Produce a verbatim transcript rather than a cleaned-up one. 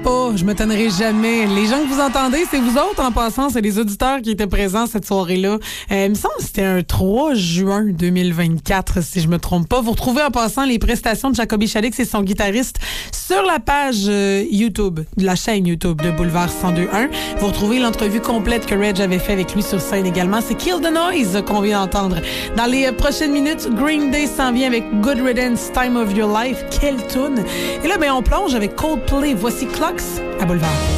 pas, je me tannerai jamais. Les gens que vous entendez, c'est vous autres en passant, c'est les auditeurs qui étaient présents cette soirée-là. Euh, il me semble que c'était un trois juin deux mille vingt-quatre, si je me trompe pas. Vous retrouvez en passant les prestations de Jacoby Chalix et son guitariste sur la page euh, YouTube, de la chaîne YouTube de Boulevard cent deux point un. Vous retrouvez l'entrevue complète que Reg avait fait avec lui sur scène également. C'est Kill the Noise qu'on vient d'entendre. Dans les euh, prochaines minutes, Green Day s'en vient avec Good Riddance, Time of Your Life. Quelle tune! Et là, ben, on plonge avec Coldplay. Voici Clocks à Boulevard.